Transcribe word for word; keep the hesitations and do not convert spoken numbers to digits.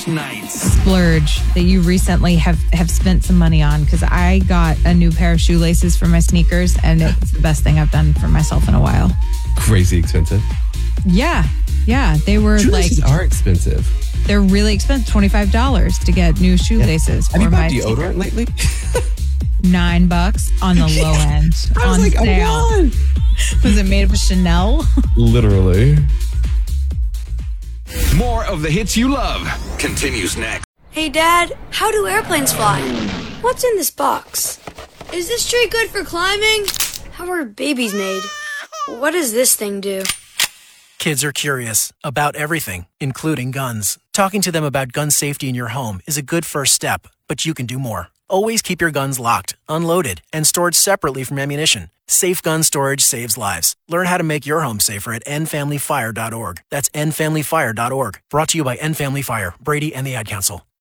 nights. Splurge that you recently have, have spent some money on, because I got a new pair of shoelaces for my sneakers, and it's the best thing I've done for myself in a while. Crazy expensive. Yeah. Yeah. They were Shoelaces like... are expensive. They're really expensive. twenty-five dollars to get new shoelaces. Yeah. Have for you bought my deodorant sneakers. lately? Nine bucks on the low end. I was on like, sale. oh my God. Was it made of Chanel? Literally. More of the hits you love continues next. Hey, Dad, how do airplanes fly? What's in this box? Is this tree good for climbing? How are babies made? What does this thing do? Kids are curious about everything, including guns. Talking to them about gun safety in your home is a good first step, but you can do more. Always keep your guns locked, unloaded, and stored separately from ammunition. Safe gun storage saves lives. Learn how to make your home safer at end family fire dot org. That's end family fire dot org. Brought to you by End Family Fire, Brady, and the Ad Council.